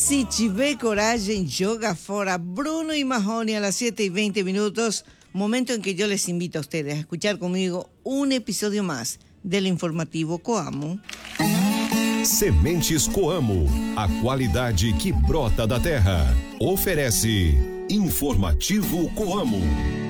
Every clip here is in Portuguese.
Se tiver coragem, joga fora. Bruno y Mahoney a las 7:20. Momento en que yo les invito a ustedes a escuchar conmigo un episodio más del informativo Coamo. Sementes Coamo, a qualidade que brota da terra. Oferece Informativo Coamo.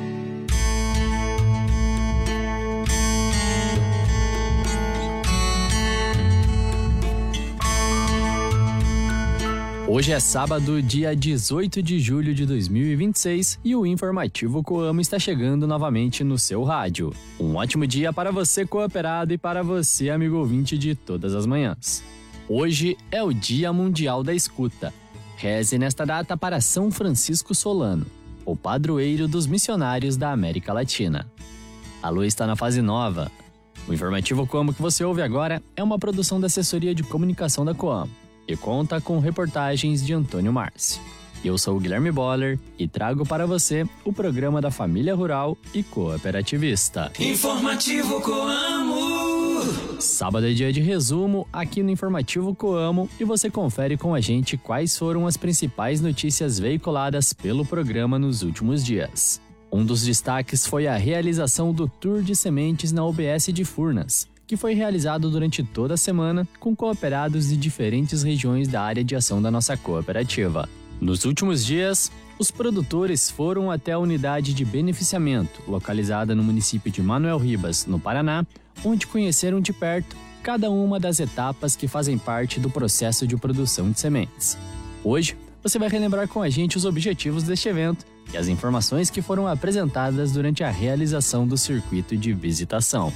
Hoje é sábado, dia 18 de julho de 2026 e o Informativo Coamo está chegando novamente no seu rádio. Um ótimo dia para você, cooperado, e para você, amigo ouvinte de todas as manhãs. Hoje é o Dia Mundial da Escuta. Reze nesta data para São Francisco Solano, o padroeiro dos missionários da América Latina. A lua está na fase nova. O Informativo Coamo que você ouve agora é uma produção da Assessoria de Comunicação da Coamo e conta com reportagens de Antônio Márcio. Eu sou o Guilherme Boller e trago para você o programa da família rural e cooperativista. Informativo Coamo. Sábado é dia de resumo aqui no Informativo Coamo e você confere com a gente quais foram as principais notícias veiculadas pelo programa nos últimos dias. Um dos destaques foi a realização do Tour de Sementes na UBS de Furnas, que foi realizado durante toda a semana com cooperados de diferentes regiões da área de ação da nossa cooperativa. Nos últimos dias, os produtores foram até a unidade de beneficiamento, localizada no município de Manoel Ribas, no Paraná, onde conheceram de perto cada uma das etapas que fazem parte do processo de produção de sementes. Hoje, você vai relembrar com a gente os objetivos deste evento e as informações que foram apresentadas durante a realização do circuito de visitação.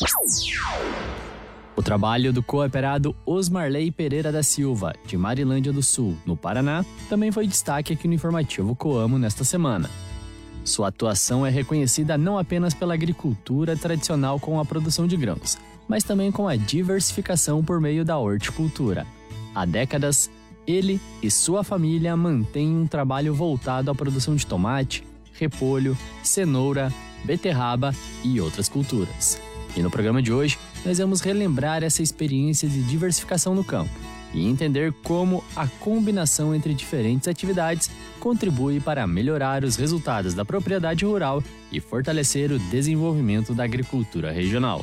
O trabalho do cooperado Osmarley Pereira da Silva, de Marilândia do Sul, no Paraná, também foi destaque aqui no Informativo Coamo nesta semana. Sua atuação é reconhecida não apenas pela agricultura tradicional com a produção de grãos, mas também com a diversificação por meio da horticultura. Há décadas, ele e sua família mantêm um trabalho voltado à produção de tomate, repolho, cenoura, beterraba e outras culturas. E no programa de hoje, nós vamos relembrar essa experiência de diversificação no campo e entender como a combinação entre diferentes atividades contribui para melhorar os resultados da propriedade rural e fortalecer o desenvolvimento da agricultura regional.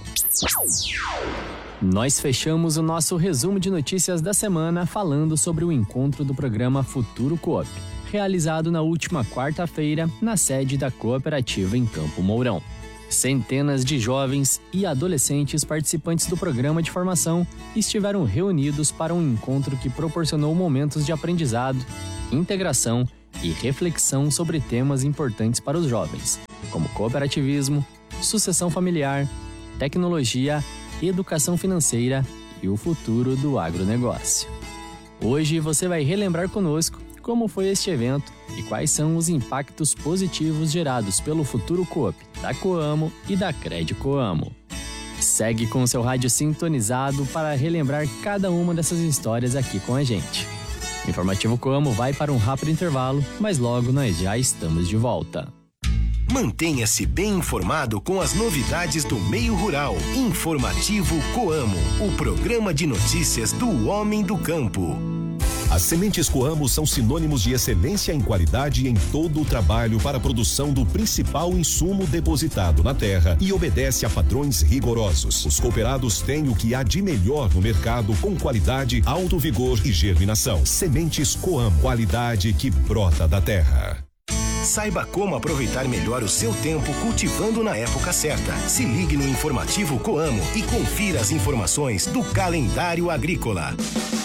Nós fechamos o nosso resumo de notícias da semana falando sobre o encontro do programa Futuro Coop, realizado na última quarta-feira na sede da cooperativa em Campo Mourão. Centenas de jovens e adolescentes participantes do programa de formação estiveram reunidos para um encontro que proporcionou momentos de aprendizado, integração e reflexão sobre temas importantes para os jovens, como cooperativismo, sucessão familiar, tecnologia, educação financeira e o futuro do agronegócio. Hoje você vai relembrar conosco como foi este evento e quais são os impactos positivos gerados pelo Futuro Coop, da Coamo e da Cred Coamo. Segue com seu rádio sintonizado para relembrar cada uma dessas histórias aqui com a gente. O Informativo Coamo vai para um rápido intervalo, mas logo nós já estamos de volta. Mantenha-se bem informado com as novidades do meio rural. Informativo Coamo, o programa de notícias do homem do campo. As sementes Coamo são sinônimos de excelência em qualidade em todo o trabalho para a produção do principal insumo depositado na terra e obedece a padrões rigorosos. Os cooperados têm o que há de melhor no mercado com qualidade, alto vigor e germinação. Sementes Coamo, qualidade que brota da terra. Saiba como aproveitar melhor o seu tempo cultivando na época certa. Se ligue no Informativo Coamo e confira as informações do calendário agrícola.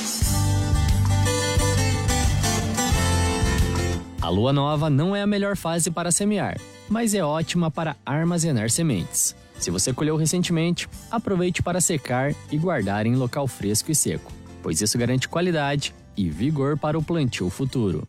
A lua nova não é a melhor fase para semear, mas é ótima para armazenar sementes. Se você colheu recentemente, aproveite para secar e guardar em local fresco e seco, pois isso garante qualidade e vigor para o plantio futuro.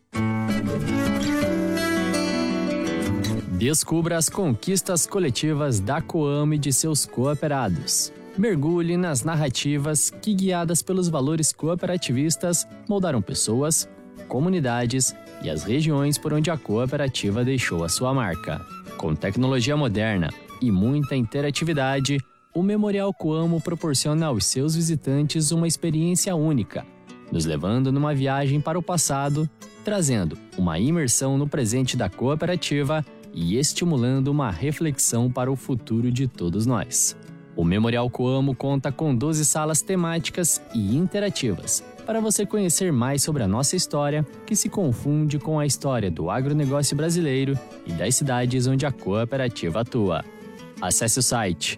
Descubra as conquistas coletivas da Coamo e de seus cooperados. Mergulhe nas narrativas que, guiadas pelos valores cooperativistas, moldaram pessoas, comunidades e as regiões por onde a cooperativa deixou a sua marca. Com tecnologia moderna e muita interatividade, o Memorial Coamo proporciona aos seus visitantes uma experiência única, nos levando numa viagem para o passado, trazendo uma imersão no presente da cooperativa e estimulando uma reflexão para o futuro de todos nós. O Memorial Coamo conta com 12 salas temáticas e interativas, para você conhecer mais sobre a nossa história, que se confunde com a história do agronegócio brasileiro e das cidades onde a cooperativa atua. Acesse o site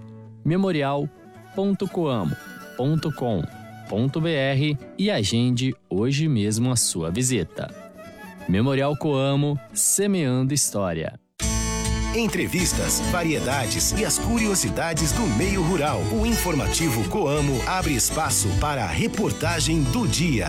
memorial.coamo.com.br e agende hoje mesmo a sua visita. Memorial Coamo, semeando história. Entrevistas, variedades e as curiosidades do meio rural. O informativo Coamo abre espaço para a reportagem do dia.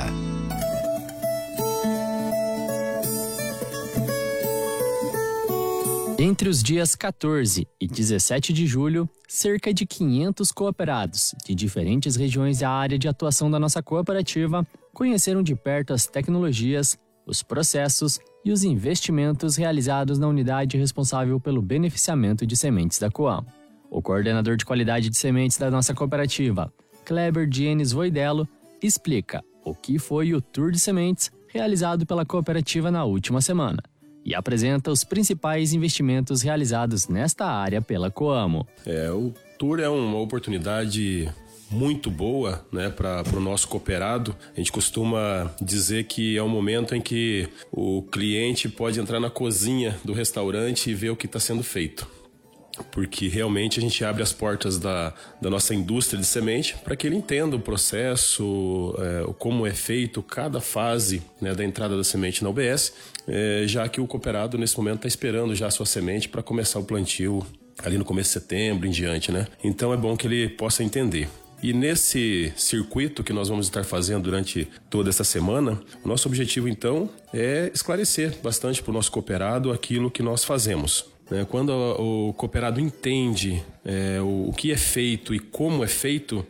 Entre os dias 14 e 17 de julho, cerca de 500 cooperados de diferentes regiões da área de atuação da nossa cooperativa conheceram de perto as tecnologias, os processos e os investimentos realizados na unidade responsável pelo beneficiamento de sementes da Coamo. O coordenador de qualidade de sementes da nossa cooperativa, Kleber Dienes Voidello, explica o que foi o Tour de Sementes realizado pela cooperativa na última semana e apresenta os principais investimentos realizados nesta área pela Coamo. O Tour é uma oportunidade muito boa, né, para o nosso cooperado. A gente costuma dizer que é um momento em que o cliente pode entrar na cozinha do restaurante e ver o que está sendo feito. Porque realmente a gente abre as portas da nossa indústria de semente para que ele entenda o processo, como é feito cada fase, né, da entrada da semente na UBS, já que o cooperado nesse momento está esperando já a sua semente para começar o plantio ali no começo de setembro em diante, né? Então é bom que ele possa entender. E nesse circuito que nós vamos estar fazendo durante toda essa semana, o nosso objetivo então é esclarecer bastante para o nosso cooperado aquilo que nós fazemos. Quando o cooperado entende o que é feito e como é feito,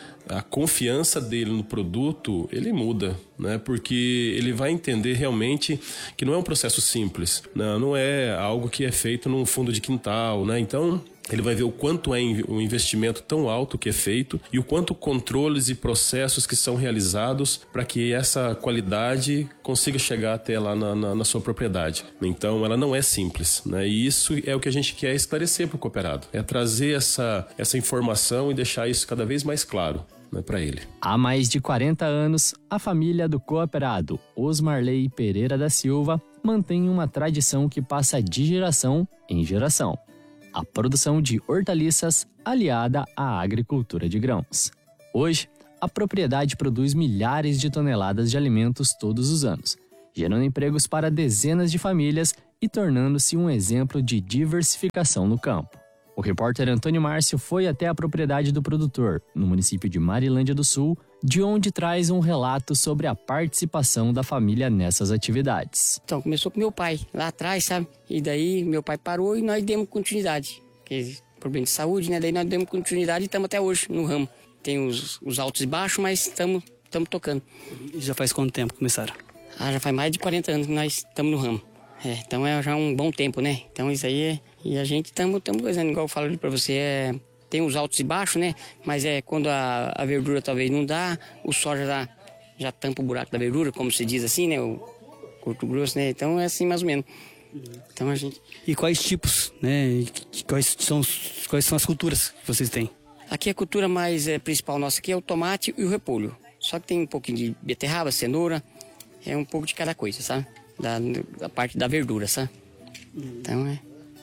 a confiança dele no produto, ele muda, né? Porque ele vai entender realmente que não é um processo simples, não é algo que é feito num fundo de quintal, né? Então, ele vai ver o quanto é um investimento tão alto que é feito e o quanto controles e processos que são realizados para que essa qualidade consiga chegar até lá na sua propriedade. Então, ela não é simples, né? E isso é o que a gente quer esclarecer para o cooperado, é trazer essa informação e deixar isso cada vez mais claro, né, para ele. Há mais de 40 anos, a família do cooperado Osmarley Pereira da Silva mantém uma tradição que passa de geração em geração: a produção de hortaliças aliada à agricultura de grãos. Hoje, a propriedade produz milhares de toneladas de alimentos todos os anos, gerando empregos para dezenas de famílias e tornando-se um exemplo de diversificação no campo. O repórter Antônio Márcio foi até a propriedade do produtor, no município de Marilândia do Sul, de onde traz um relato sobre a participação da família nessas atividades. Então, começou com meu pai, lá atrás, sabe? E daí meu pai parou e nós demos continuidade. Porque problema de saúde, né? Daí nós demos continuidade e estamos até hoje no ramo. Tem os altos e baixos, mas estamos tocando. E já faz quanto tempo começaram? Já faz mais de 40 anos que nós estamos no ramo. Então é já um bom tempo, né? Então isso aí é... E a gente estamos coisando, igual eu falo para você, tem os altos e baixos, né? Mas quando a verdura talvez não dá, o soja já tampa o buraco da verdura, como se diz assim, né? O curto grosso, né? Então é assim mais ou menos. Então a gente... E quais tipos, né? Quais são as culturas que vocês têm? Aqui a cultura mais principal nossa aqui é o tomate e o repolho. Só que tem um pouquinho de beterraba, cenoura, um pouco de cada coisa, sabe? Da parte da verdura, sabe? Então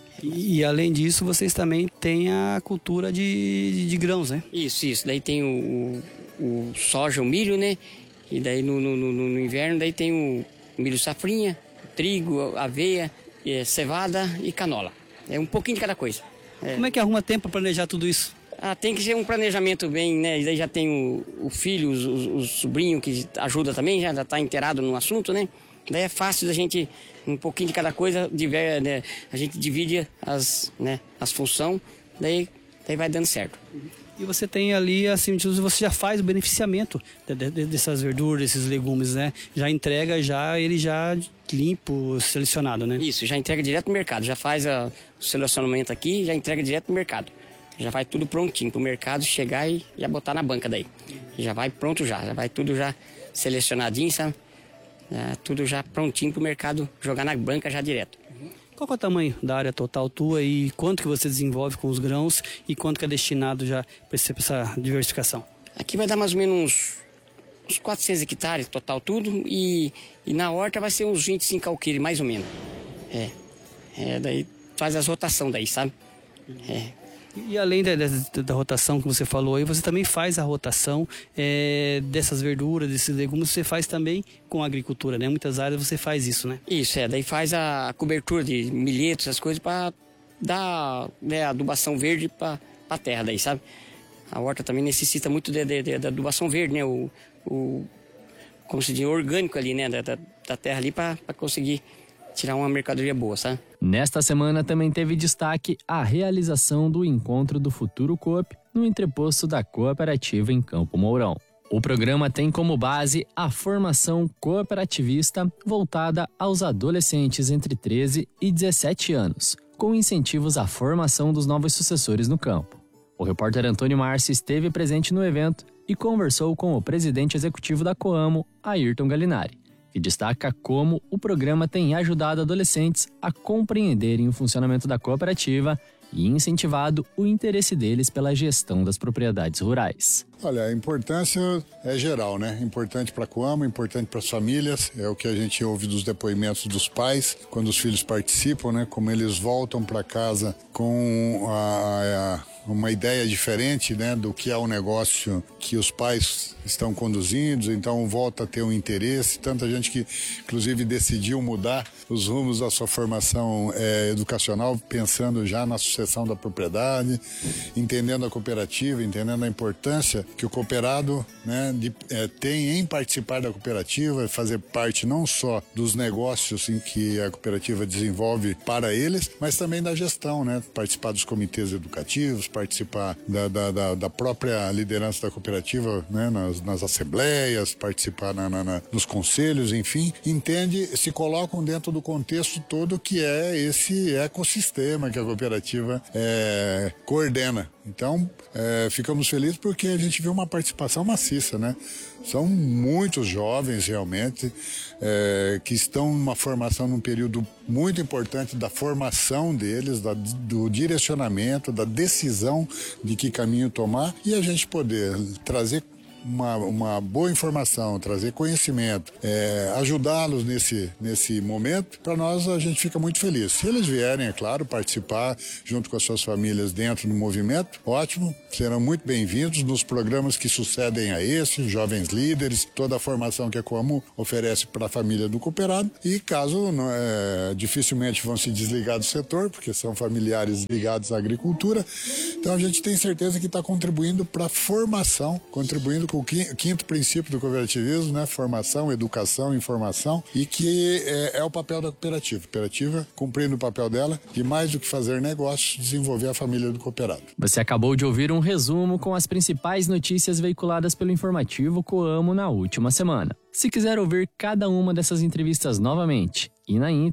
E além disso, vocês também têm a cultura de grãos, né? Isso. Daí tem o soja, o milho, né? E daí no inverno daí tem o milho safrinha, o trigo, aveia, cevada e canola. É um pouquinho de cada coisa. Como é que arruma tempo para planejar tudo isso? Tem que ser um planejamento bem, né? E daí já tem o filho, o sobrinho que ajuda também, já está inteirado no assunto, né? Daí é fácil da gente, um pouquinho de cada coisa, né? A gente divide as funções, daí vai dando certo. E você tem ali, assim, você já faz o beneficiamento dessas verduras, desses legumes, né? Já entrega ele já limpo, selecionado, né? Isso, já entrega direto no mercado, já faz o selecionamento aqui, já entrega direto no mercado. Já vai tudo prontinho para o mercado chegar e já botar na banca daí. Já vai pronto já vai tudo já selecionadinho, sabe? Tudo já prontinho pro mercado jogar na banca já direto. Qual que é o tamanho da área total tua e quanto que você desenvolve com os grãos e quanto que é destinado já para essa diversificação? Aqui vai dar mais ou menos uns 400 hectares total tudo e na horta vai ser uns 25 alqueires, mais ou menos. Daí faz as rotações daí, sabe? E além da rotação que você falou aí, você também faz a rotação dessas verduras, desses legumes, você faz também com a agricultura, né? Muitas áreas você faz isso, né? Isso, daí faz a cobertura de milhetos, essas coisas para dar adubação verde para a terra daí, sabe? A horta também necessita muito de adubação verde, né? Como se diz, orgânico ali, né? Da terra ali para conseguir tirar uma mercadoria boa, sabe? Nesta semana também teve destaque a realização do Encontro do Futuro Coop no entreposto da cooperativa em Campo Mourão. O programa tem como base a formação cooperativista voltada aos adolescentes entre 13 e 17 anos, com incentivos à formação dos novos sucessores no campo. O repórter Antônio Márcio esteve presente no evento e conversou com o presidente executivo da Coamo, Ayrton Galinari, que destaca como o programa tem ajudado adolescentes a compreenderem o funcionamento da cooperativa e incentivado o interesse deles pela gestão das propriedades rurais. Olha, a importância é geral, né? Importante para a Coamo, importante para as famílias, é o que a gente ouve dos depoimentos dos pais, quando os filhos participam, né? Como eles voltam para casa com uma ideia diferente, né, do que é o negócio que os pais estão conduzindo, então volta a ter um interesse. Tanta gente que, inclusive, decidiu mudar os rumos da sua formação educacional, pensando já na sucessão da propriedade, entendendo a cooperativa, entendendo a importância que o cooperado, né, tem em participar da cooperativa, fazer parte não só dos negócios em que a cooperativa desenvolve para eles, mas também da gestão, né, participar dos comitês educativos, participar da própria liderança da cooperativa, né, nas assembleias, participar nos conselhos, enfim, se colocam dentro do contexto todo que é esse ecossistema que a cooperativa coordena. Então, ficamos felizes porque a gente viu uma participação maciça, né? São muitos jovens, realmente, que estão numa formação num período muito importante da formação deles, do direcionamento, da decisão de que caminho tomar, e a gente poder trazer uma boa informação, trazer conhecimento, ajudá-los nesse momento, para nós a gente fica muito feliz. Se eles vierem, é claro, participar junto com as suas famílias dentro do movimento, ótimo, serão muito bem-vindos nos programas que sucedem a esse, Jovens Líderes, toda a formação que a Coamo oferece para a família do cooperado, e caso dificilmente vão se desligar do setor, porque são familiares ligados à agricultura, então a gente tem certeza que está contribuindo para a formação, contribuindo com o quinto princípio do cooperativismo, né? Formação, educação, informação, e que é o papel da cooperativa. A cooperativa, cumprindo o papel dela, de mais do que fazer negócios, desenvolver a família do cooperado. Você acabou de ouvir um resumo com as principais notícias veiculadas pelo informativo Coamo na última semana. Se quiser ouvir cada uma dessas entrevistas novamente, e na íntegra,